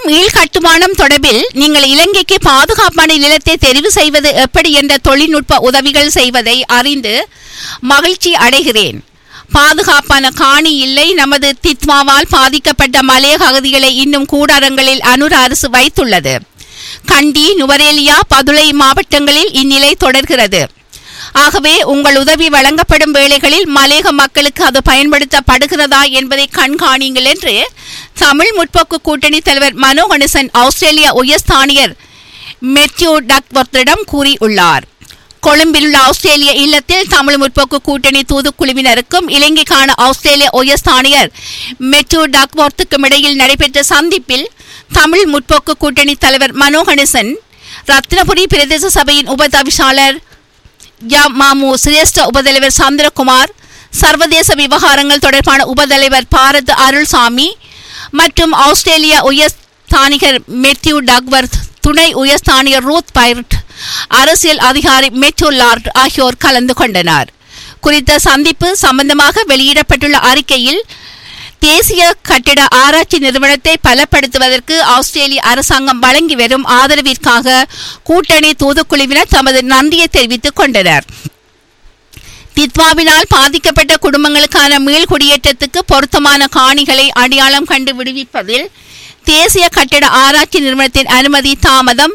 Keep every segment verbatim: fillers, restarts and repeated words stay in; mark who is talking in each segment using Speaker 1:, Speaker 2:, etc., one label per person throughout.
Speaker 1: மீள் கட்டுமானம் தொடர்பில் நீங்கள் இலங்கைக்கு பாதுகாப்பான நிலத்தை தெரிவு செய்வது எப்படி என்ற தொழில்நுட்ப உதவிகள் செய்வதை அறிந்து மகிழ்ச்சி அடைகிறேன். பாதுகாப்பான காணி இல்லை. நமது தித்வாவால் பாதிக்கப்பட்ட மலையக அகதிகளை இன்னும் கூடாரங்களில் அனுர அரசு வைத்துள்ளது. கண்டி, நுவரேலியா, பதுளை மாவட்டங்களில் இந்நிலை தொடர்கிறது. ஆகவே உங்கள் உதவி வழங்கப்படும் வேளைகளில் மலையக மக்களுக்கு அது பயன்படுத்தப்படுகிறதா என்பதை கண்காணிங்கள் என்று தமிழ் முற்போக்கு கூட்டணி தலைவர் மனோ கணேசன் ஆஸ்திரேலிய உயர்ஸ்தானியர் மெத்யூ டக்வர்த்திடம் கூறியுள்ளார். கொழும்பில் உள்ள ஆஸ்திரேலிய இல்லத்தில் தமிழ் முற்போக்கு கூட்டணி தூதுக்குழுவினருக்கும் இலங்கைக்கான ஆஸ்திரேலிய உயர்ஸ்தானியர் மெத்யூ டக்வர்த்துக்கும் இடையில் நடைபெற்ற சந்திப்பில் தமிழ் முற்போக்கு கூட்டணி தலைவர் மனோ கணேசன், ரத்னபுரி பிரதேச சபையின் உபதவிசாளர் யா மாமு சிரேஷ்ட உபதலைவர் சந்திரகுமார், சர்வதேச விவகாரங்கள் தொடர்பான உபதலைவர் பாரத் அருள்சாமி மற்றும் ஆஸ்திரேலிய உயர்ஸ்தானிகர் மெத்யூ டக்வர்த், துணை உயர்ஸ்தானிகர் ரூத் பைர்ட், அரசியல் அதிகாரி மெத்யூ லார்ட் ஆகியோர் கலந்து கொண்டனர். குறித்த சந்திப்பு சம்பந்தமாக வெளியிடப்பட்டுள்ள அறிக்கையில், தேசிய கட்டிட ஆராய்ச்சி நிறுவனத்தை பலப்படுத்துவதற்கு ஆஸ்திரேலிய அரசாங்கம் வழங்கி வரும் ஆதரவிற்காக கூட்டணி தூதுக்குழுவினர் தமது நன்றியை தெரிவித்துக் கொண்டனர். தித்வாவினால் பாதிக்கப்பட்ட குடும்பங்களுக்கான மீள்குடியேற்றத்துக்கு பொருத்தமான காணிகளை அடையாளம் கண்டு விடுவிப்பதில் தேசிய கட்டிட ஆராய்ச்சி நிறுவனத்தின் அனுமதி தாமதம்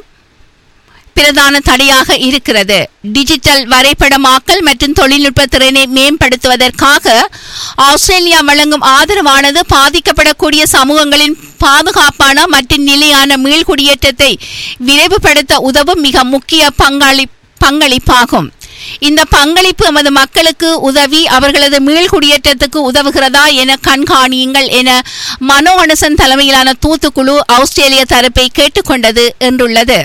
Speaker 1: பிரதான தடையாக இருக்கிறது. டிஜிட்டல் வரைபடமாக்கல் மற்றும் தொழில்நுட்ப திறனை மேம்படுத்துவதற்காக ஆஸ்திரேலியா வழங்கும் ஆதரவானது பாதிக்கப்படக்கூடிய சமூகங்களின் பாதுகாப்பான மற்றும் நிலையான மீள்குடியேற்றத்தை விரைவுபடுத்த உதவும் மிக முக்கிய பங்களி பங்களிப்பாகும். இந்த பங்களிப்பு எமது மக்களுக்கு உதவி அவர்களது மீள்குடியேற்றத்துக்கு உதவுகிறதா என கண்காணியுங்கள் என மனோ கணேசன் தலைமையிலான தூத்துக்குழு ஆஸ்திரேலிய தரப்பை கேட்டுக்கொண்டது என்றுள்ளது.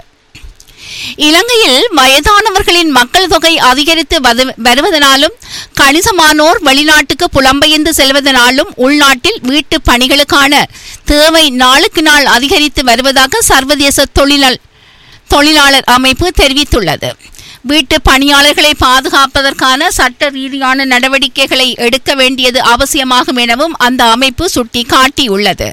Speaker 1: இலங்கையில் வயதானவர்களின் மக்கள் தொகை அதிகரித்து வருவதனாலும் கணிசமானோர் வெளிநாட்டுக்கு புலம்பெயர்ந்து செல்வதனாலும் உள்நாட்டில் வீட்டு பணிகளுக்கான தேவை நாளுக்கு நாள் அதிகரித்து வருவதாக சர்வதேச தொழிலாளர் தொழிலாளர் அமைப்பு தெரிவித்துள்ளது. வீட்டு பணியாளர்களை பாதுகாப்பதற்கான சட்ட ரீதியான நடவடிக்கைகளை எடுக்க வேண்டியது அவசியமாகும் எனவும் அந்த அமைப்பு சுட்டிக்காட்டியுள்ளது.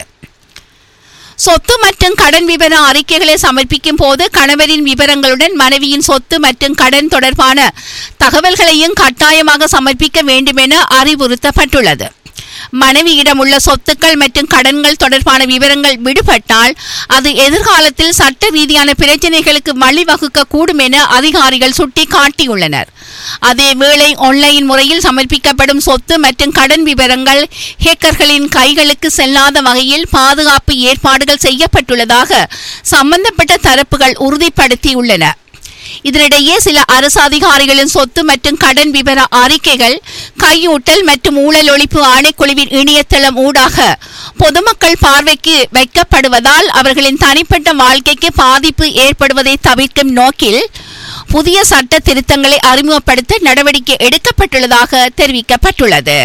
Speaker 1: சொத்து மற்றும் கடன் விவர அறிக்கைகளை சமர்ப்பிக்கும் போது கணவரின் விவரங்களுடன் மனைவியின் சொத்து மற்றும் கடன் தொடர்பான தகவல்களையும் கட்டாயமாக சமர்ப்பிக்க வேண்டும் என அறிவுறுத்தப்பட்டுள்ளது. மனைவியிடம் உள்ள சொத்துக்கள் மற்றும் கடன்கள் தொடர்பான விவரங்கள் விடுபட்டால் அது எதிர்காலத்தில் சட்ட ரீதியான பிரச்சினைகளுக்கு வழிவகுக்க கூடும் என அதிகாரிகள் சுட்டிக்காட்டியுள்ளனர். அதேவேளை ஆன்லைன் முறையில் சமர்ப்பிக்கப்படும் சொத்து மற்றும் கடன் விவரங்கள் ஹேக்கர்களின் கைகளுக்கு செல்லாத வகையில் பாதுகாப்பு ஏற்பாடுகள் செய்யப்பட்டுள்ளதாக சம்பந்தப்பட்ட தரப்புகள் உறுதிப்படுத்தியுள்ளன. இதனிடையே சில அரசு அதிகாரிகளின் சொத்து மற்றும் கடன் விவர அறிக்கைகள் கையூட்டல் மற்றும் ஊழல் ஒழிப்பு ஆணைக்குழுவின் இணையதளம் ஊடாக பொதுமக்கள் பார்வைக்கு வைக்கப்படுவதால் அவர்களின் தனிப்பட்ட வாழ்க்கைக்கு பாதிப்பு ஏற்படுவதை தவிர்க்கும் நோக்கில் புதிய சட்ட திருத்தங்களை அறிமுகப்படுத்த நடவடிக்கை எடுக்கப்பட்டுள்ளதாக தெரிவிக்கப்பட்டுள்ளது.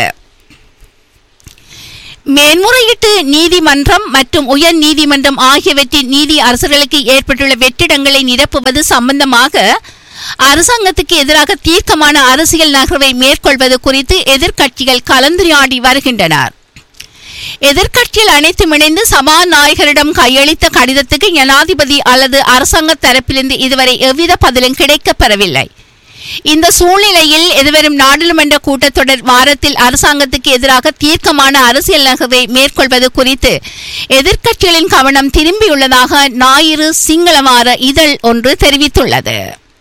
Speaker 1: மேன்முறையீட்டு நீதிமன்றம் மற்றும் உயர் நீதிமன்றம் ஆகியவற்றின் நீதி அரசர்களுக்கு ஏற்பட்டுள்ள வெற்றிடங்களை நிரப்புவது சம்பந்தமாக அரசாங்கத்துக்கு எதிராக தீர்க்கமான அரசியல் நகர்வை மேற்கொள்வது குறித்து எதிர்க்கட்சிகள் கலந்துரையாடி வருகின்றனர். எதிர்க்கட்சிகள் அனைத்தும் இணைந்து சபாநாயகரிடம் கையளித்த கடிதத்துக்கு ஜனாதிபதி அல்லது அரசாங்க தரப்பிலிருந்து இதுவரை எவ்வித பதிலும் கிடைக்கப்பெறவில்லை. இந்த சூழ்நிலையில் எதிர்வரும் நாடாளுமன்ற கூட்டத்தொடர் வாரத்தில் அரசாங்கத்துக்கு எதிராக தீர்க்கமான அரசியல் நகர்வை மேற்கொள்வது குறித்து எதிர்க்கட்சிகளின் கவனம் திரும்பியுள்ளதாக ஞாயிறு சிங்களவார இதழ் ஒன்று தெரிவித்துள்ளது.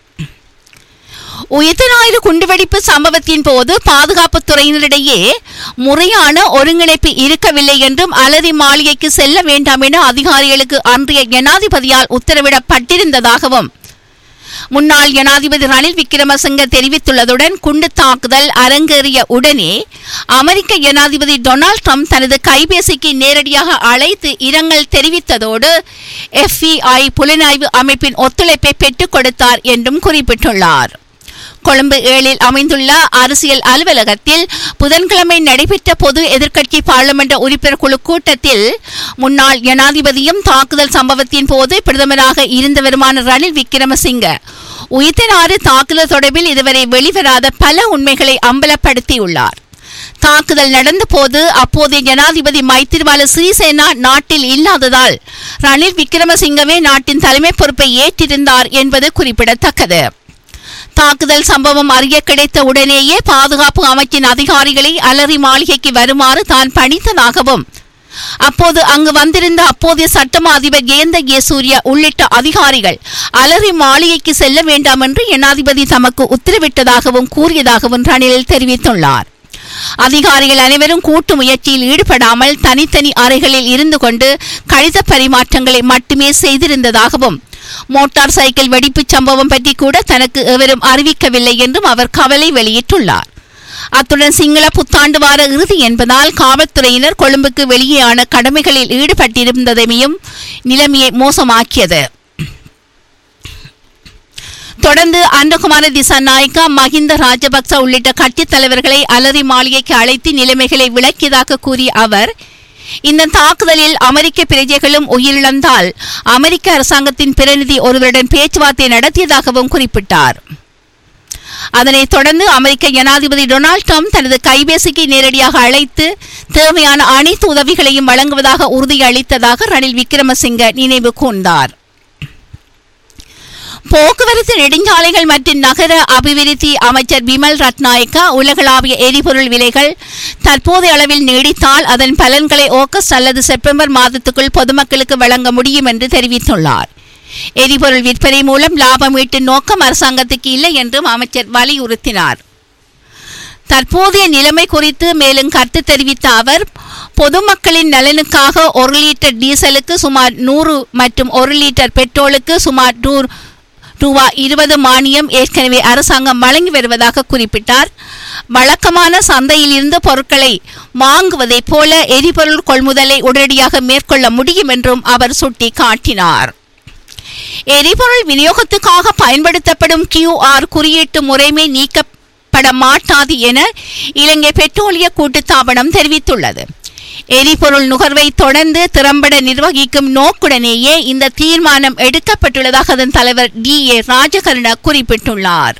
Speaker 1: உயிர்த்த குண்டுவெடிப்பு சம்பவத்தின் போது பாதுகாப்புத் துறையினரிடையே முறையான ஒருங்கிணைப்பு இருக்கவில்லை என்றும் அலரி மாளிகைக்கு செல்ல வேண்டாம் என அதிகாரிகளுக்கு அன்றைய ஜனாதிபதியால் உத்தரவிடப்பட்டிருந்ததாகவும் முன்னாள் ஜனாதிபதி ரணில் விக்ரமசிங்க தெரிவித்துள்ளதுடன் குண்டு தாக்குதல் அரங்கேறிய உடனே அமெரிக்க ஜனாதிபதி டொனால்ட் ட்ரம்ப் தனது கைபேசிக்கு நேரடியாக அழைத்து இரங்கல் தெரிவித்ததோடு எஃப்பிஐ புலனாய்வு அமைப்பின் ஒத்துழைப்பை பெற்றுக் கொடுத்தார் என்றும் குறிப்பிட்டுள்ளார். கொழும்பு ஏழில் அமைந்துள்ள அரசியல் அலுவலகத்தில் புதன்கிழமை நடைபெற்ற பொது எதிர்க்கட்சி பாராளுமன்ற உறுப்பினர் குழு கூட்டத்தில் முன்னாள் ஜனாதிபதியும் தாக்குதல் சம்பவத்தின் போது பிரதமராக இருந்தவருமான ரணில் விக்ரமசிங்க உயிர்த்த தாக்குதல் தொடர்பில் இதுவரை வெளிவராத பல உண்மைகளை அம்பலப்படுத்தியுள்ளார். தாக்குதல் நடந்த போது அப்போதைய ஜனாதிபதி மைத்திரிபால சிறிசேனா நாட்டில் இல்லாததால் ரணில் விக்ரமசிங்கவே நாட்டின் தலைமை பொறுப்பை ஏற்றிருந்தார் என்பது குறிப்பிடத்தக்கது. தாக்குதல் சம்பவம் அறிய கிடைத்த உடனேயே பாதுகாப்பு அமைச்சின் அதிகாரிகளை அலரி மாளிகைக்கு வருமாறு தான் பணித்ததாகவும் அப்போது அங்கு வந்திருந்த அப்போதைய சட்டமா அதிபர் ஜெயந்த ஜெயசூர்யா உள்ளிட்ட அதிகாரிகள் அலரி மாளிகைக்கு செல்ல வேண்டாம் என்று ஜனாதிபதி தமக்கு உத்தரவிட்டதாகவும் கூறியதாகவும் ரணில் தெரிவித்துள்ளார். அதிகாரிகள் அனைவரும் கூட்டு முயற்சியில் ஈடுபடாமல் தனித்தனி அறைகளில் இருந்து கொண்டு கடித பரிமாற்றங்களை மட்டுமே செய்திருந்ததாகவும் மோட்டார் சைக்கிள் வெடிப்பு சம்பவம் பற்றி கூட தனக்கு எவரும் அறிவிக்கவில்லை என்றும் அவர் கவலை வெளியிட்டுள்ளார். அத்துடன் சிங்கள புத்தாண்டு வார இறுதி என்பதால் காவல்துறையினர் கொழும்புக்கு வெளியேயான கடமைகளில் ஈடுபட்டிருந்ததையும் நிலைமையை மோசமாக்கியது. தொடர்ந்து அன்றகுமார திசாநாயக்கா, மஹிந்த ராஜபக்ச உள்ளிட்ட கட்சித் தலைவர்களை அலரி மாளிகைக்கு அழைத்து நிலைமைகளை விளக்கியதாக கூறிய அவர், இந்த தாக்குதலில் அமெரிக்க பிரஜைகளும் உயிரிழந்தால் அமெரிக்க அரசாங்கத்தின் பிரதிநிதி ஒருவருடன் பேச்சுவார்த்தை நடத்தியதாகவும் குறிப்பிட்டார். அதனைத் தொடர்ந்து அமெரிக்க ஜனாதிபதி டொனால்ட் ட்ரம்ப் தனது கைபேசிக்கு நேரடியாக அழைத்து தேவையான அனைத்து உதவிகளையும் வழங்குவதாக உறுதியளித்ததாக ரணில் விக்ரமசிங்க நினைவு கூர்ந்தார். போக்குவரத்து நெடுஞ்சாலைகள் மற்றும் நகர அபிவிருத்தி அமைச்சர் பிமல் ரத்நாயக்கா, உலகளாவிய எரிபொருள் விலைகள் தற்போதைய அளவில் நீடித்தால் அதன் பலன்களை ஆகஸ்ட் அல்லது செப்டம்பர் மாதத்துக்குள் பொதுமக்களுக்கு வழங்க முடியும் என்று தெரிவித்துள்ளார். எரிபொருள் விற்பனை மூலம் லாபம் ஈட்டும் நோக்கம் அரசாங்கத்துக்கு இல்லை என்றும் அமைச்சர் வலியுறுத்தினார். தற்போதைய நிலைமை குறித்து மேலும் கருத்து தெரிவித்த அவர், பொதுமக்களின் நலனுக்காக ஒரு லிட்டர் டீசலுக்கு சுமார் நூறு மற்றும் ஒரு லிட்டர் பெட்ரோலுக்கு சுமார் நூறு ரூபா இருபது மானியம் ஏற்கனவே அரசாங்கம் வழங்கி வருவதாக குறிப்பிட்டார். வழக்கமான சந்தையில் இருந்து பொருட்களை வாங்குவதைப் போல எரிபொருள் கொள்முதலை உடனடியாக மேற்கொள்ள முடியும் என்றும் அவர் சுட்டிக்காட்டினார். எரிபொருள் விநியோகத்துக்காக பயன்படுத்தப்படும் கியூ ஆர் குறியீட்டு முறைமை நீக்கப்பட மாட்டாது என இலங்கை பெட்ரோலிய கூட்டுத்தாபனம் தெரிவித்துள்ளது. எரிபொருள் நுகர்வை தொடர்ந்து திறம்பட நிர்வகிக்கும் நோக்குடனேயே இந்த தீர்மானம் எடுக்கப்பட்டுள்ளதாக அதன் தலைவர் டி ஏ ராஜகருண குறிப்பிட்டுள்ளார்.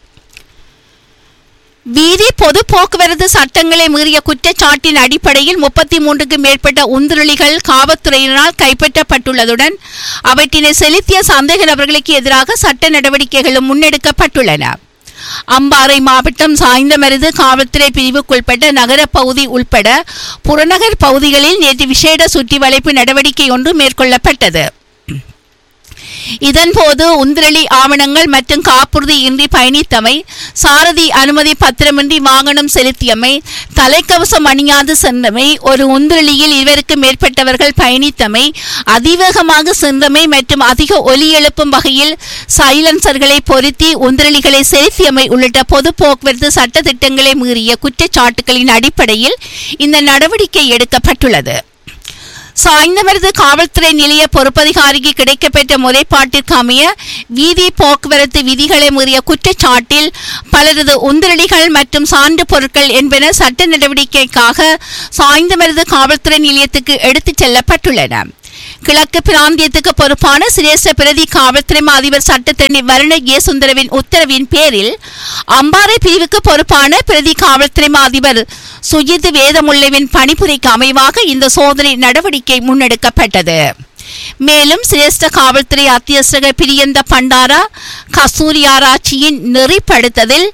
Speaker 1: வீதி பொது போக்குவரத்து சட்டங்களை மீறிய குற்றச்சாட்டின் அடிப்படையில் முப்பத்தி மூன்றுக்கு மேற்பட்ட உந்துருளிகள் காவல்துறையினரால் கைப்பற்றப்பட்டுள்ளதுடன் அவற்றினை செலுத்திய சந்தேக நபர்களுக்கு எதிராக சட்ட நடவடிக்கைகளும் முன்னெடுக்கப்பட்டுள்ளன. அம்பாறை மாவட்டம் சாய்ந்தமருது காவல்துறை பிரிவுக்குட்பட்ட நகர பகுதி உள்பட புறநகர் பகுதிகளில் நேற்று விசேட சுற்றி வளைப்பு நடவடிக்கை ஒன்று மேற்கொள்ளப்பட்டது. இதன்போது உந்திரளி ஆவணங்கள் மற்றும் காப்புறுதி இன்றி பயணித்தமை, சாரதி அனுமதி பத்திரமின்றி வாகனம் செலுத்தியமை, தலைக்கவசம் அணியாது சென்றமை, ஒரு உந்திரளியில் இருவருக்கு மேற்பட்டவர்கள் பயணித்தமை, அதிவேகமாக சென்றமை மற்றும் அதிக ஒலி எழுப்பும் வகையில் சைலன்சர்களை பொருத்தி உந்திரளிகளை செலுத்தியமை உள்ளிட்ட பொது போக்குவரத்து சட்ட திட்டங்களை மீறிய குற்றச்சாட்டுகளின் அடிப்படையில் இந்த நடவடிக்கை எடுக்கப்பட்டுள்ளது. சாய்ந்தமருது காவல்துறை நிலைய பொறுப்பதிகாரிக்கு கிடைக்கப்பெற்ற முறைப்பாட்டிற்கு அமைய வீதி போக்குவரத்து விதிகளை மீறிய குற்றச்சாட்டில் பலரது உந்திரடிகள் மற்றும் சான்று பொருட்கள் என்பன சட்ட நடவடிக்கைக்காக சாய்ந்தமருது காவல்துறை நிலையத்துக்கு எடுத்துச் செல்லப்பட்டுள்ளன. கிழக்கு பிராந்தியத்துக்கு பொறுப்பான சிரேஷ்ட பிரதி காவல்துறை அதிபர் சட்டத்தரணி வருண ஏசுந்தரவின் உத்தரவின் பேரில் அம்பாறை பிரிவுக்கு பொறுப்பான பிரதி காவல்துறை அதிபர் சுஜித் வேதமுள்ளவின் பணிபுரிக்கு அமைவாக இந்த சோதனை நடவடிக்கை முன்னெடுக்கப்பட்டது. மேலும் சிரேஷ்ட காவல்துறை அத்தியட்சகர் பிரியந்த பண்டாரா கஸ்தூரியாராட்சியின் நெறிப்படுத்ததில்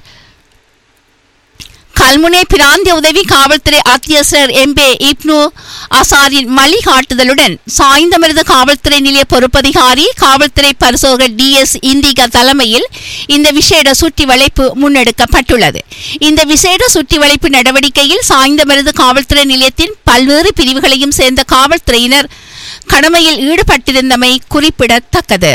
Speaker 1: கல்முனை பிராந்திய உதவி காவல்துறை அத்தியட்சகர் எம்பே இப்னு அசாரின் வழிகாட்டுதலுடன் சாய்ந்தமருது காவல்துறை நிலைய பொறுப்பதிகாரி காவல்துறை பரிசோதகர் டி எஸ் இந்திகா தலைமையில் இந்த விசேட சுற்றி வளைப்பு முன்னெடுக்கப்பட்டுள்ளது. இந்த விசேட சுற்றி வளைப்பு நடவடிக்கையில் சாய்ந்தமருது காவல்துறை நிலையத்தின் பல்வேறு பிரிவுகளையும் சேர்ந்த காவல்துறையினர் கடமையில் ஈடுபட்டிருந்தமை குறிப்பிடத்தக்கது.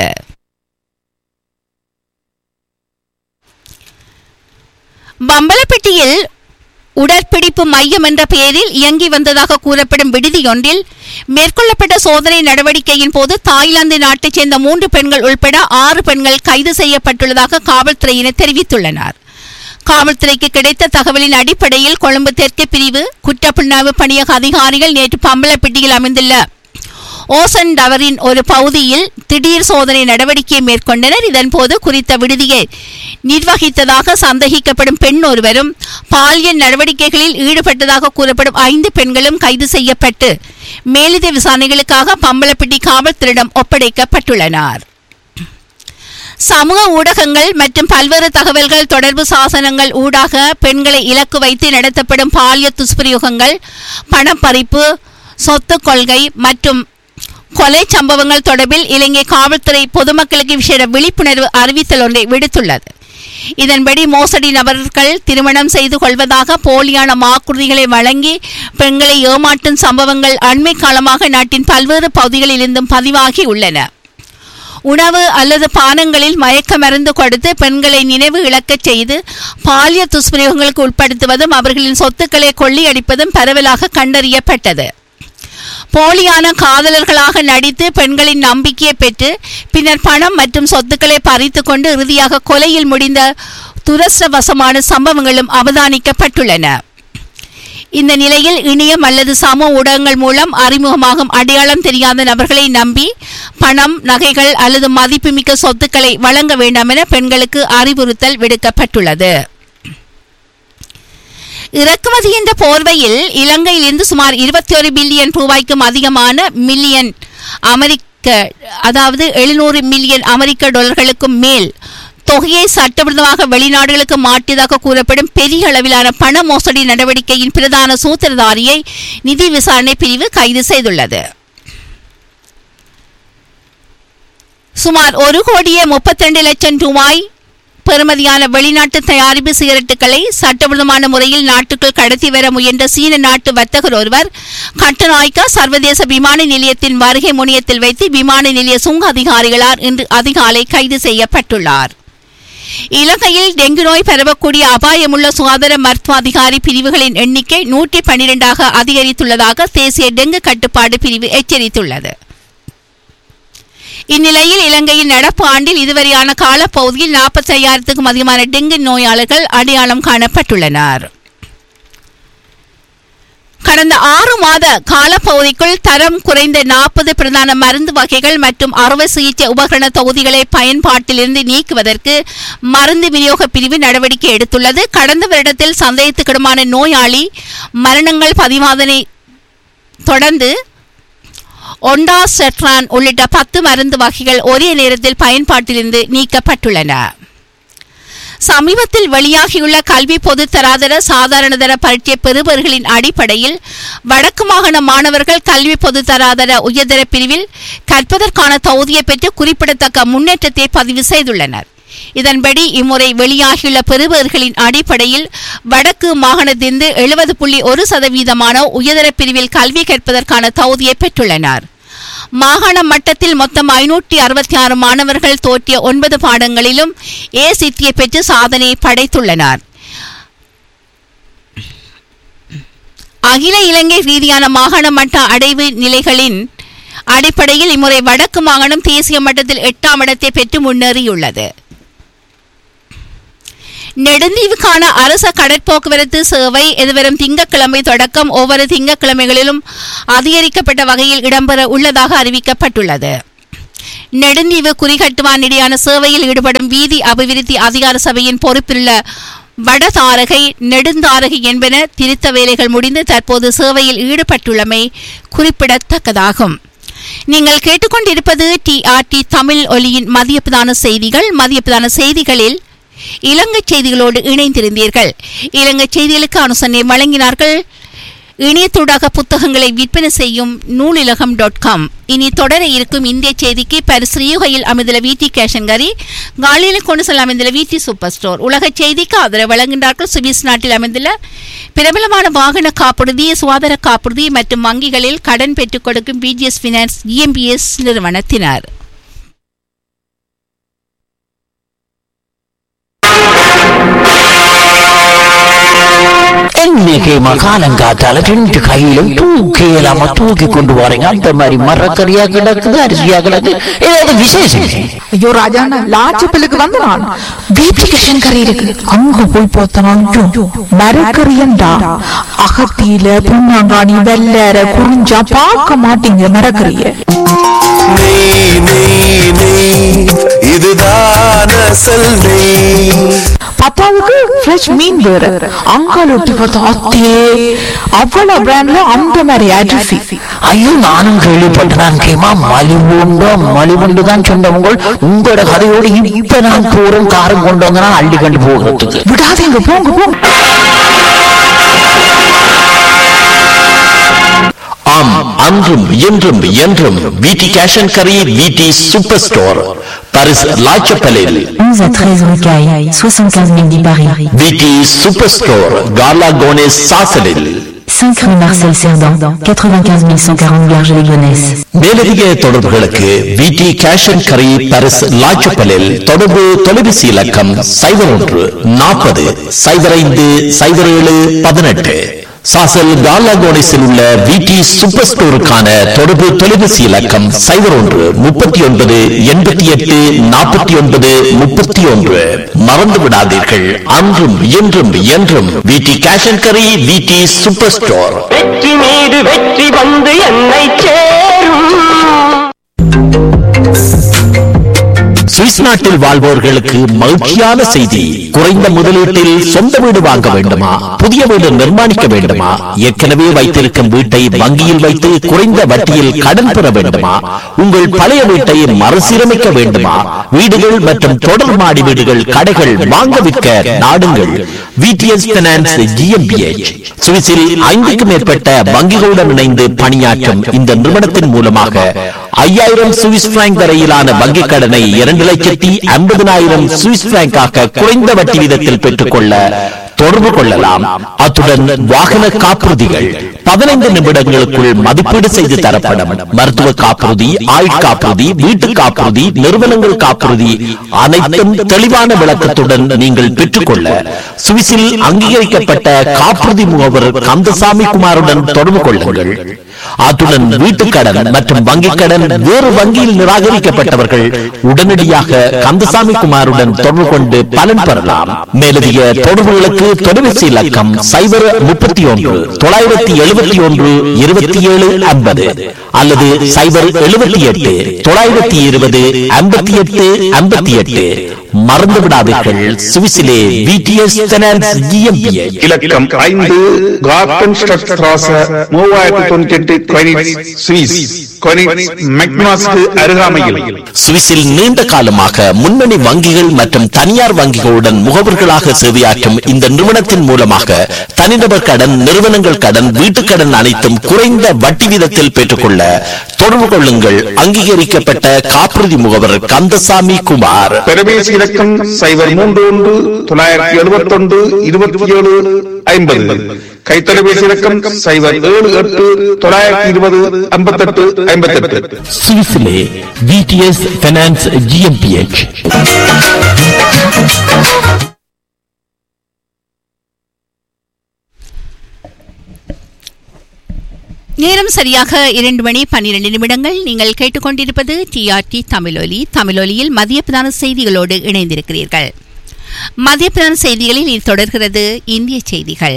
Speaker 1: பம்பலப்பட்டியில் உடற்பிடிப்பு மையம் என்ற பெயரில் இயங்கி வந்ததாக கூறப்படும் விடுதியொன்றில் மேற்கொள்ளப்பட்ட சோதனை நடவடிக்கையின் போது தாய்லாந்து நாட்டைச் சேர்ந்த மூன்று பெண்கள் உள்பட ஆறு பெண்கள் கைது செய்யப்பட்டுள்ளதாக காவல்துறையினர் தெரிவித்துள்ளனர். காவல்துறைக்கு கிடைத்த தகவலின் அடிப்படையில் கொழும்பு தெற்கு பிரிவு குற்றப்புலனாய்வு பணியக அதிகாரிகள் நேற்று பம்பலப்பட்டியில் அமைந்துள்ள ஓசன் டவரின் ஒரு பகுதியில் திடீர் சோதனை நடவடிக்கையை மேற்கொண்டனர். இதன்போது குறித்த விடுதியை நிர்வகித்ததாக சந்தேகிக்கப்படும் பெண் ஒருவரும் பாலியல் நடவடிக்கைகளில் ஈடுபட்டதாக கூறப்படும் ஐந்து பெண்களும் கைது செய்யப்பட்டு மேலதிக விசாரணைகளுக்காக பம்பலப்பிட்டி காவல்துறையிடம் ஒப்படைக்கப்பட்டுள்ளனர். சமூக ஊடகங்கள் மற்றும் பல்வேறு தகவல்கள் தொடர்பு சாசனங்கள் ஊடாக பெண்களை இலக்கு வைத்து நடத்தப்படும் பாலியல் துஷ்பிரயோகங்கள், பணப்பறிப்பு, சொத்து கொள்கை மற்றும் கொலை சம்பவங்கள் தொடர்பில் இலங்கை காவல்துறை பொதுமக்களுக்கு விசேட விழிப்புணர்வு அறிவித்தல் ஒன்றை விடுத்துள்ளது. இதன்படி மோசடி நபர்கள் திருமணம் செய்து கொள்வதாக போலியான வாக்குறுதிகளை வழங்கி பெண்களை ஏமாற்றும் சம்பவங்கள் அண்மை காலமாக நாட்டின் பல்வேறு பகுதிகளில் இருந்தும் பதிவாகி உள்ளன. உணவு அல்லது பானங்களில் மயக்க மருந்து கொடுத்து பெண்களை நினைவு இழக்கச் செய்து பாலியல் துஷ்பிரயோகங்களுக்கு உட்படுத்துவதும் அவர்களின் சொத்துக்களை கொள்ளையடிப்பதும் பரவலாக கண்டறியப்பட்டது. போலியான காதலர்களாக நடித்து பெண்களின் நம்பிக்கையை பெற்று பின்னர் பணம் மற்றும் சொத்துக்களை பறித்து கொண்டு இறுதியாக கொலையில் முடிந்த துரஷ்டவசமான சம்பவங்களும் அவதானிக்கப்பட்டுள்ளன. இந்த நிலையில் இணையம் அல்லது சமூக ஊடகங்கள் மூலம் அறிமுகமாகும் அடையாளம் தெரியாத நபர்களை நம்பி பணம், நகைகள் அல்லது மதிப்புமிக்க சொத்துக்களை வழங்க வேண்டாம் என பெண்களுக்கு அறிவுறுத்தல் விடுக்கப்பட்டுள்ளது. இறக்குமதி என்ற போர்வையில் இலங்கையிலிருந்து சுமார் இருபத்தி ஒரு பில்லியன் ரூபாய்க்கும் அதிகமான மில்லியன் அமெரிக்க அதாவது எழுநூறு மில்லியன் அமெரிக்க டாலர்களுக்கும் மேல் தொகையை சட்டவிரோதமாக வெளிநாடுகளுக்கு மாற்றியதாக கூறப்படும் பெரிய அளவிலான பண மோசடி நடவடிக்கையின் பிரதான சூத்திரதாரியை நிதி விசாரணை பிரிவு கைது செய்துள்ளது. சுமார் ஒரு கோடியே முப்பத்தி ரெண்டு லட்சம் ரூபாய் பெறுமதியான வெளிநாட்டு தயாரிப்பு சிகரெட்டுகளை சட்டவிரோதமான முறையில் நாட்டுக்குள் கடத்தி வர முயன்ற சீன நாட்டு வர்த்தகர் ஒருவர் கட்டநாயக்கா சர்வதேச விமான நிலையத்தின் வருகை முனையத்தில் வைத்து விமான நிலைய சுங்க அதிகாரிகளால் இன்று அதிகாலை கைது செய்யப்பட்டுள்ளார். இலங்கையில் டெங்கு நோய் பரவக்கூடிய அபாயமுள்ள சுகாதார மருத்துவ அதிகாரி பிரிவுகளின் எண்ணிக்கை நூற்றி பன்னிரண்டாக அதிகரித்துள்ளதாக தேசிய டெங்கு கட்டுப்பாடு பிரிவு எச்சரித்துள்ளது. இந்நிலையில் இலங்கையின் நடப்பு ஆண்டில் இதுவரையான காலப்பகுதியில் நாற்பத்தி ஐயாயிரத்துக்கும் அதிகமான டெங்கு நோயாளர்கள் அடையாளம் காணப்பட்டுள்ளனர். கடந்த ஆறு மாத காலப்பகுதிக்குள் தரம் குறைந்த நாற்பது பிரதான மருந்து வகைகள் மற்றும் அறுவை சிகிச்சை உபகரண தொகுதிகளை பயன்பாட்டிலிருந்து நீக்குவதற்கு மருந்து விநியோக பிரிவு நடவடிக்கை எடுத்துள்ளது. கடந்த வருடத்தில் சந்தேகத்துக்கிடமான நோயாளி மரணங்கள் பதிவாதனை தொடர்ந்து ஒண்டாசெட்ரான் உள்ளிட்ட பத்து மருந்து வகைகள் ஒரே நேரத்தில் பயன்பாட்டிலிருந்து நீக்கப்பட்டுள்ளன. சமீபத்தில் வெளியாகியுள்ள கல்வி பொது தராதர சாதாரணதர பரீட்சை பெறுபவர்களின் அடிப்படையில் வடக்கு மாகாண மாணவர்கள் கல்வி பொது தராதர உயர்தர பிரிவில் கற்பதற்கான தகுதியை பெற்று குறிப்பிடத்தக்க முன்னேற்றத்தை பதிவு செய்துள்ளனர். இதன்படி இம்முறை வெளியாகியுள்ள பெறுபவர்களின் அடிப்படையில் வடக்கு மாகாணத்திலிருந்து எழுபது புள்ளி ஒரு சதவீதமான உயர்தர பிரிவில் கல்வி கற்பதற்கான தகுதியை பெற்றுள்ளனர். மாகாண மட்டத்தில் மொத்தம் ஐநூற்றி அறுபத்தி ஆறு மாணவர்கள் தோற்றிய ஒன்பது பாடங்களிலும் ஏ சித்தியை பெற்று சாதனை படைத்துள்ளனர். அகில இலங்கை ரீதியான மாகாண மட்ட அடைவு நிலைகளின் அடிப்படையில் இம்முறை வடக்கு மாகாணம் தேசிய மட்டத்தில் எட்டாம் இடத்தை பெற்று முன்னேறியுள்ளது. நெடுந்தீவுக்கான அரச கடற்போக்குவரத்து சேவை எதிர்வரும் திங்கட்கிழமை தொடக்கம் ஒவ்வொரு திங்கட்கிழமைகளிலும் அதிகரிக்கப்பட்ட வகையில் இடம்பெற உள்ளதாக அறிவிக்கப்பட்டுள்ளது. நெடுந்தீவு குறிகட்டுவான் இடையான சேவையில் ஈடுபடும் வீதி அபிவிருத்தி அதிகார சபையின் பொறுப்பிலுள்ள வடதாரகை, நெடுந்தாரகை என்பன திருத்த வேலைகள் முடிந்து தற்போது சேவையில் ஈடுபட்டுள்ளமை குறிப்பிடத்தக்கதாகும். நீங்கள் கேட்டுக்கொண்டிருப்பது டிஆர்டி தமிழ் ஒலியின் மதிய பிரதான செய்திகள். மதிய பிரதான செய்திகளில் இலங்கை செய்திகளோடு இணைந்திருந்தீர்கள். இலங்கை செய்திகளுக்கு அனுசரணை வழங்கினார்கள் இணையத்தூடாக புத்தகங்களை விற்பனை செய்யும் நூலிலகம் டாட் காம். இனி தொடர இருக்கும் இந்திய செய்திக்கு பரிசுகையில் அமைந்துள்ள வீட்டி கேஷன்கரி, காலியில் கொண்டு செல்ல அமைந்துள்ள வீட்டி சூப்பர் ஸ்டோர். உலக செய்திக்கு ஆதரவு வழங்குகின்றார்கள் சுவிஸ் நாட்டில் அமைந்துள்ள பிரபலமான வாகன காப்புறுதி, சுகாதார காப்புறுதி மற்றும் வங்கிகளில் கடன் பெற்றுக் கொடுக்கும் பிஜிஎஸ் பினான்ஸ் இஎம்பிஎஸ் நிறுவனத்தினர்.
Speaker 2: இன்னைக்கு மகாலங்காத்தால ரெண்டு கையிலும் தூக்கி இல்லாம தூக்கி கொண்டு போறீங்க. அந்த மாதிரி மரக்கறியா கிடக்குது, அரிசியா கிடக்கு, ஏதாவது விசேஷம்?
Speaker 3: ஐயோ ராஜாண்ணா, லாச்சப்பிலுக்கு வந்து நான் வீட்டுக்கு கறி இருக்கு, அங்க போய் பார்த்தனாலும் மரக்கறியண்டா அகத்தியில புண்ணாங்காணி வெள்ளற குறிஞ்சா பார்க்க மாட்டீங்க மரக்கறிய.
Speaker 4: நெய் நெய் நெய் இதுதான் அசல் நெய்.
Speaker 3: பத்தாவதுக்கு ஃப்ரெஷ் மீன் வேற, அங்காலோட்டு பார்த்தா அத்தே அவ்வளவு பிராண்ட்ல அந்த மாதிரி அரிசி.
Speaker 2: ஐயோ நானும் கேள்விப்பட்டேன். கேமா மலிவுண்டோ மலிவுண்டு தான் சொன்னவங்க. உங்களோட கதையோடு இப்ப நான் போறோம் காரம் கொண்டு வந்தா அள்ளி கண்டு போகிறதுக்கு
Speaker 3: விடாதீங்க, போங்க போங்க.
Speaker 5: ஆம், அன்றும் இன்றும் என்றும் வீட்டி cash and curry, வீட்டி super store, Paris லாச்சப்பலில்
Speaker 6: onze à treize rue Caille, soixante-quinze mille dix Paris.
Speaker 5: வீட்டி super store, காலா கோனேஸ் சாசலில்
Speaker 6: cinq rue Marcel Cerdan, quatre-vingt-quinze mille cent quarante Garges-les-Gonesse.
Speaker 5: மேலதிக தொடர்புகளுக்கு வீட்டி கேஷ் அண்ட் கரி, பாரிஸ் லாச்சப்பலில் தொடர்பு தொலைபேசி இலக்கம் சைபர் ஒன்று நாற்பது சைபர் ஐந்து சைபர் ஏழு பதினெட்டு. சாசல் காலாகோனிஸில் உள்ள வீட்டி சூப்பர் ஸ்டோருக்கான தொடர்பு தொலைபேசி இலக்கம் சைபர் ஒன்று முப்பத்தி ஒன்பது எண்பத்தி எட்டு நாற்பத்தி ஒன்பது முப்பத்தி ஒன்று. மறந்து விடாதீர்கள், அன்றும் இன்றும் என்றும் வீட்டி cash and curry, வீட்டி super store.
Speaker 7: வெற்றி மீது வெற்றி வந்து என்னை சேரும்.
Speaker 5: சுவிஸ் நாட்டில் வாழ்வோர்களுக்கு மகிழ்ச்சியான செய்தி. குறைந்த முதலீட்டில் சொந்த வீடு வாங்க வேண்டுமா, புதிய வீடு நிர்மாணிக்க வேண்டுமா, ஏற்கனவே வைத்திருக்கும் வீட்டை வங்கியில் வைத்து குறைந்த வட்டியில் கடன் பெற வேண்டுமா, உங்கள் பழைய வீட்டை மறுசீரமைக்க வேண்டுமா, வீடுகள் மற்றும் தொடர் மாடி வீடுகள், கடைகள் வாங்க விற்க நாடுங்கள் விடிஎஸ் பைனான்ஸ் ஜிஎம்பிஎச். சுவிஸில் ஐந்துக்கும் மேற்பட்ட வங்கிகளுடன் இணைந்து பணியாற்றும் இந்த நிறுவனத்தின் மூலமாக ஐயாயிரம் சுவிஸ் பிராங்க் வரையிலான வங்கிக் கடனை இரண்டு லட்சத்தி ஐம்பதினாயிரம் சுவிஸ் பிராங்காக குறைந்த வட்டி வீதத்தில் பெற்றுக்கொள்ள தொடர்பு கொள்ளலாம். அத்துடன் வாகன காப்புறுதிகள் பதினைந்து நிமிடங்களுக்குள் மதிப்பீடு செய்து தரப்படும். மருத்துவ காப்புறுதி, ஆயுட்காப்புறுதி, வீட்டு காப்புறுதி, நிறுவனங்கள் காப்புறுதி அனைத்தும் தெளிவான விளக்கத்துடன் நீங்கள் பெற்றுக்கொள்ள சுவிஸில் அங்கீகரிக்கப்பட்ட காப்புறுதி முகவர் கந்தசாமி குமாருடன் தொடர்பு கொள்ளுங்கள். அத்துடன் வீட்டுக்கடன் மற்றும் வங்கிக் கடன் வேறு வங்கியில் நிராகரிக்கப்பட்டவர்கள் உடனடியாக கந்தசாமி குமாருடன் தொடர்பு கொண்டு பலன் பெறலாம். மேலதிக தொடர்புகளுக்கு தொலைபேசி இலக்கம் சைபர் முப்பத்தி ஒன்று தொள்ளாயிரத்தி எழுபத்தி ஒன்று இருபத்தி ஏழு ஐம்பது அல்லது சைபர் எழுபத்தி எட்டு தொள்ளாயிரத்தி இருபது ஐம்பத்தி எட்டு ஐம்பத்தி எட்டு. மறந்து விடாதீர்கள், சுவிஸிலே விடிஎஸ் பைனான்ஸ் ஜிஎம்பிஎச்.
Speaker 8: இலக்கம் ஐந்து கார்டன் ஸ்ட்ராச மூவாயிரத்தி தொண்ணூத்தி எட்டு கொயினிட்ஸ் சுவிஸ். கொயினிட்ஸ் மெக்னாஸ்க்கு அருகாமையில்.
Speaker 5: சுவிஸில் நீண்ட காலமாக முன்னணி வங்கிகள் மற்றும் தனியார் வங்கிகளுடன் முகவர்களாக சேவையாற்றும் இந்த நிறுவனத்தின் மூலமாக தனிநபர் கடன், நிறுவனங்கள் கடன், வீட்டுக் கடன் அனைத்தும் குறைந்த வட்டி வீதத்தில் பெற்றுக்கொள்ள தொடர்பு கொள்ளுங்கள். அங்கீகரிக்கப்பட்ட காப்புறுதி முகவர் கந்தசாமி குமார்.
Speaker 8: தொலைபேசி இலக்கம் சைபர் மூன்று ஒன்று தொள்ளாயிரத்தி எழுபத்தி ஒன்று இருபத்தி ஏழு ஐம்பது. கைத்தொலைபேசி இலக்கம் சைபர் ஏழு எட்டு தொள்ளாயிரத்தி இருபது ஐம்பத்தி எட்டு ஐம்பத்தி எட்டு.
Speaker 5: சுவிஸிலே விடிஎஸ் பைனான்ஸ் ஜிஎம்பிஎச்.
Speaker 1: நேரம் சரியாக இரண்டு மணி பன்னிரண்டு நிமிடங்கள். நீங்கள் கேட்டுக்கொண்டிருப்பது டிஆர்டி தமிழொலி. தமிழொலியில் மதிய பிரதான செய்திகளோடு இணைந்திருக்கிறீர்கள். மதிய பிரதான செய்திகளில் இது தொடர்கிறது இந்திய செய்திகள்.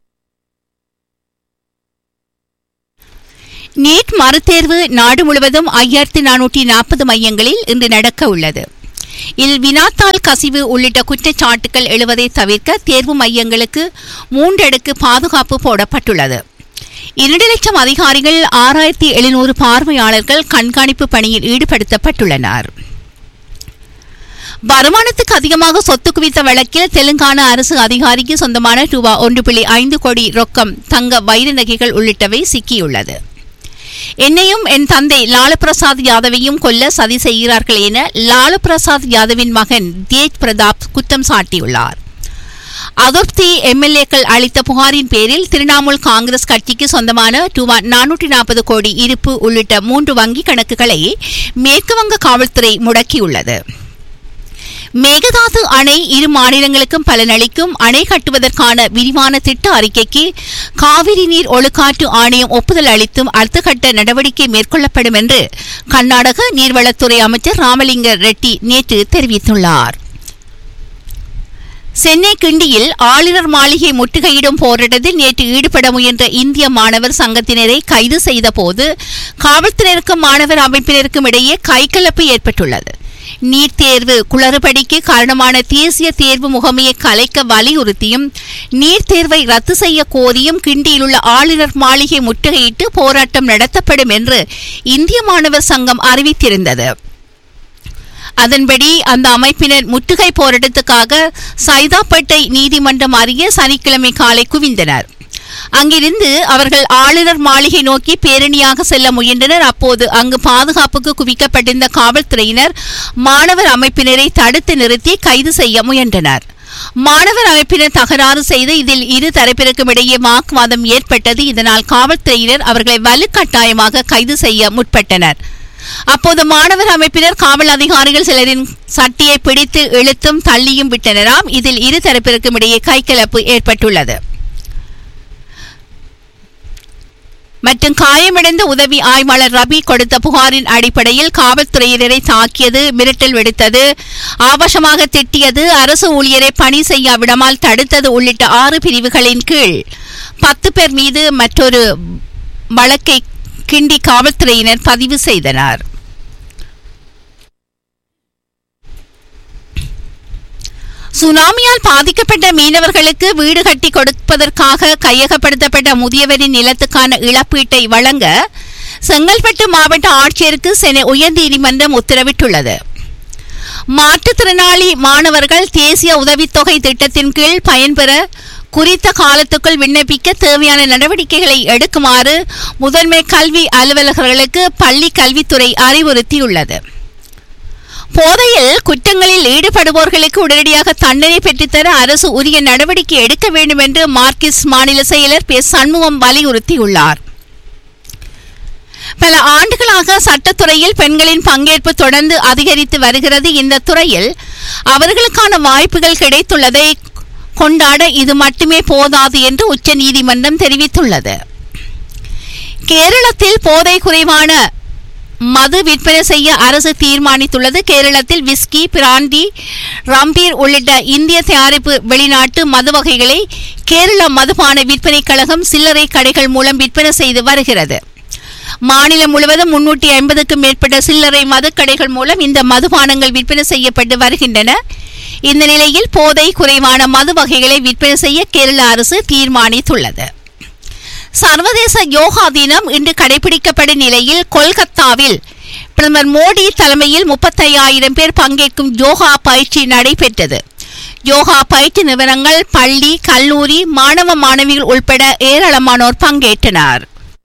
Speaker 1: நீட் மறுதேர்வு நாடு முழுவதும் ஐயாயிரத்தி நானூற்றி நாற்பது மையங்களில் இன்று நடக்க உள்ளது. இதில் வினாத்தாள் கசிவு உள்ளிட்ட குற்றச்சாட்டுகள் எழுவதை தவிர்க்க தேர்வு மையங்களுக்கு மூன்றடுக்கு பாதுகாப்பு போடப்பட்டுள்ளது. இரண்டு லட்சம் அதிகாரிகள், ஆறாயிரத்தி எழுநூறு பார்வையாளர்கள் கண்காணிப்பு பணியில் ஈடுபடுத்தப்பட்டுள்ளனர். வருமானத்துக்கு அதிகமாக சொத்து குவித்த வழக்கில் தெலுங்கானா அரசு அதிகாரிக்கு சொந்தமான ரூபா ஒன்று புள்ளி ஐந்து கோடி ரொக்கம், தங்க, வைர நகைகள் உள்ளிட்டவை சிக்கியுள்ளது. என்னையும் என் தந்தை லாலு பிரசாத் யாதவையும் கொல்ல சதி செய்கிறார்கள் என லாலு பிரசாத் யாதவின் மகன் தேஜ் பிரதாப் குற்றம் சாட்டியுள்ளார். அதிருப்தி எம்எல்ஏக்கள் அளித்த புகாரின் பேரில் திரிணாமுல் காங்கிரஸ் கட்சிக்கு சொந்தமான ரூபாய் நானூற்றி நாற்பது கோடி இருப்பு உள்ளிட்ட மூன்று வங்கி கணக்குகளை மேற்குவங்க காவல்துறை முடக்கியுள்ளது. மேகதாது அணை இரு மாநிலங்களுக்கும் பலனளிக்கும். அணை கட்டுவதற்கான விரிவான திட்ட அறிக்கைக்கு காவிரி நீர் ஒழுக்காற்று ஆணையம் ஒப்புதல் அளித்தும் அடுத்த கட்ட நடவடிக்கை மேற்கொள்ளப்படும் என்று கர்நாடக நீர்வளத்துறை அமைச்சர் ராமலிங்க ரெட்டி நேற்று தெரிவித்துள்ளார். சென்னை கிண்டியில் ஆளுநர் மாளிகை முற்றுகையிடும் போராட்டத்தில் நேற்று ஈடுபட முயன்ற இந்திய மாணவர் சங்கத்தினரை கைது செய்த போது காவல்துறையினருக்கும் மாணவர் அமைப்பினருக்கும் இடையே கைகலப்பு ஏற்பட்டுள்ளது. நீட் தேர்வு குளறுபடிக்கு காரணமான தேசிய தேர்வு முகமையை கலைக்க வலியுறுத்தியும் நீட் தேர்வை ரத்து செய்ய கோரியும் கிண்டியில் உள்ள ஆளுநர் மாளிகை முற்றுகையிட்டு போராட்டம் நடத்தப்படும் என்று இந்திய மாணவர் சங்கம் அறிவித்திருந்தது. அதன்படி அந்த அமைப்பினர் முற்றுகை போராட்டத்துக்காக சைதாப்பேட்டை நீதிமன்றம் அருகே சனிக்கிழமை காலை குவிந்தனர். அங்கிருந்து அவர்கள் ஆளுநர் மாளிகை நோக்கி பேரணியாக செல்ல முயன்றனர். அப்போது அங்கு பாதுகாப்புக்கு குவிக்கப்பட்டிருந்த காவல்துறையினர் மாணவர் அமைப்பினரை தடுத்து நிறுத்தி கைது செய்ய முயன்றனர். மாணவர் அமைப்பினர் தகராறு செய்து இதில் இரு தரப்பிற்கும் இடையே வாக்குவாதம் ஏற்பட்டது. இதனால் காவல்துறையினர் அவர்களை வலுக்கட்டாயமாக கைது செய்ய முற்பட்டனர். அப்போது மாணவர் அமைப்பினர் காவல் அதிகாரிகள் சிலரின் சட்டியை பிடித்து இழுத்தும் தள்ளியும் விட்டனராம். இதில் இரு தரப்பிற்கும் இடையே கைகலப்பு ஏற்பட்டுள்ளது. மற்றும் காயமடைந்த உதவி ஆய்வாளர் ரபி கொடுத்த புகாரின் அடிப்படையில் காவல்துறையினரை தாக்கியது, மிரட்டல் விடுத்தது, ஆபாசமாக திட்டியது, அரசு ஊழியரை பணி செய்ய விடாமல் தடுத்தது உள்ளிட்ட ஆறு பிரிவுகளின் கீழ் பத்து பேர் மீது மற்றொரு வழக்கை கிண்டி காவல்துறையினர் பதிவு செய்தனர். சுனாமியால் பாதிக்கப்பட்ட மீனவர்களுக்கு வீடு கட்டி கொடுப்பதற்காக கையகப்படுத்தப்பட்ட முதியவரின் நிலத்துக்கான இழப்பீட்டை வழங்க செங்கல்பட்டு மாவட்ட ஆட்சியருக்கு சென்னை உயர்நீதிமன்றம் உத்தரவிட்டுள்ளது. மாற்றுத்திறனாளி மாணவர்கள் தேசிய உதவித்தொகை திட்டத்தின் கீழ் பயன்பெற குறித்த காலத்துக்குள் விண்ணப்பிக்க தேவையான நடவடிக்கைகளை எடுக்குமாறு முதன்மை கல்வி அலுவலர்களுக்கு பள்ளி கல்வித்துறை அறிவுறுத்தியுள்ளது. போதையில் குற்றங்களில் ஈடுபடுவோர்களுக்கு உடனடியாக தண்டனை பெற்றுத்தர அரசு உரிய நடவடிக்கை எடுக்க வேண்டும் என்று மார்க்சிஸ்ட் மாநில செயலர் பே சண்முகம் வலியுறுத்தியுள்ளார். பல ஆண்டுகளாக சட்டத்துறையில் பெண்களின் பங்கேற்பு தொடர்ந்து அதிகரித்து வருகிறது. இந்த துறையில் அவர்களுக்கான வாய்ப்புகள் கிடைத்துள்ளதை கொண்டாட இது மட்டுமே போதாது என்று உச்ச நீதிமன்றம் தெரிவித்துள்ளது. கேரளத்தில் போதை குறைவான மது விற்பனை செய்ய அரசு தீர்மானித்துள்ளது. கேரளத்தில் விஸ்கி, பிராண்டி, ரம்பீர் உள்ளிட்ட இந்திய தயாரிப்பு வெளிநாட்டு மது வகைகளை கேரள மதுபான விற்பனை கழகம் சில்லறை கடைகள் மூலம் விற்பனை செய்து வருகிறது. மாநிலம் முழுவதும் முன்னூற்றி ஐம்பதுக்கும் மேற்பட்ட சில்லறை மதுக்கடைகள் மூலம் இந்த மதுபானங்கள் விற்பனை செய்யப்பட்டு வருகின்றன. இந்த நிலையில் போதை குறைவான மது வகைகளை விற்பனை செய்ய கேரள அரசு தீர்மானித்துள்ளது. சர்வதேச யோகா தினம் இன்று கடைபிடிக்கப்படும் நிலையில் கொல்கத்தாவில் பிரதமர் மோடி தலைமையில் முப்பத்தையாயிரம் பேர் பங்கேற்கும் யோகா பயிற்சி நடைபெற்றது. யோகா பயிற்சி நிறுவனங்கள், பள்ளி, கல்லூரி மாணவ மாணவிகள் உட்பட ஏராளமானோர் பங்கேற்றனர்.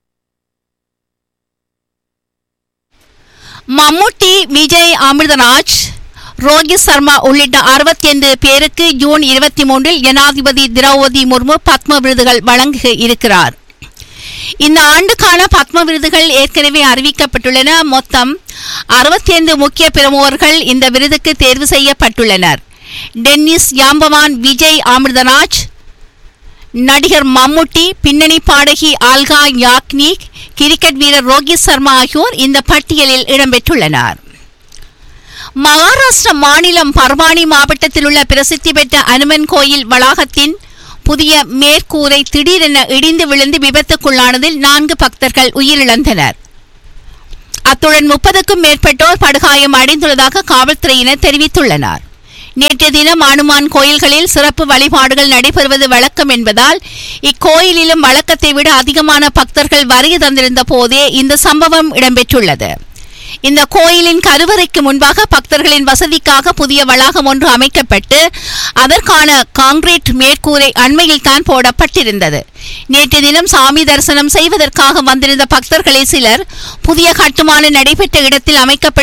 Speaker 1: மம்முட்டி, விஜய் அமிர்தராஜ், ரோஹித் சர்மா உள்ளிட்ட அறுபத்தி ஐந்து பேருக்கு ஜூன் இருபத்தி மூன்றில் ஜனாதிபதி திரௌபதி முர்மு பத்ம விருதுகள் வழங்க இருக்கிறார். இந்த ஆண்டுக்கான பத்ம விருதுகள் ஏற்கனவே அறிவிக்கப்பட்டுள்ளன. மொத்தம் அறுபத்தி ஐந்து முக்கிய பிரமுகர்கள் இந்த விருதுக்கு தேர்வு செய்யப்பட்டுள்ளனர். டென்னிஸ் யாம்பவான், விஜய் அமிர்தராஜ், நடிகர் மம்முட்டி, பின்னணி பாடகி ஆல்கா யாக்னிக், கிரிக்கெட் வீரர் ரோஹித் சர்மா ஆகியோர் இந்த பட்டியலில் இடம்பெற்றுள்ளனர். மகாராஷ்டிர மாநிலம் பர்வானி மாவட்டத்தில் உள்ள பிரசித்தி பெற்ற அனுமன் கோயில் வளாகத்தின் புதிய மேற்கூரை திடீரென இடிந்து விழுந்து விபத்துக்குள்ளானதில் நான்கு பக்தர்கள் உயிரிழந்தனர். அத்துடன் முப்பதுக்கும் மேற்பட்டோர் படுகாயம் அடைந்துள்ளதாக காவல்துறையினர் தெரிவித்துள்ளனர். நேற்றைய தினம் அனுமான் கோயில்களில் சிறப்பு வழிபாடுகள் நடைபெறுவது வழக்கம் என்பதால் இக்கோயிலிலும் வழக்கத்தை விட அதிகமான பக்தர்கள் வருகை தந்திருந்த போதே இந்த சம்பவம் இடம்பெற்றுள்ளது. இந்த கோயிலின் கருவறைக்கு முன்பாக பக்தர்களின் வசதிக்காக புதிய வளாகம் ஒன்று அமைக்கப்பட்டு அதற்கான கான்கிரீட் மேற்கூரை அண்மையில் தான் போடப்பட்டிருந்தது. நேற்று தினம் சாமி தரிசனம் செய்வதற்காக வந்திருந்த பக்தர்களில் சிலர் புதிய கட்டுமானம் நடைபெற்ற இடத்தில் அமைக்கப்பட்ட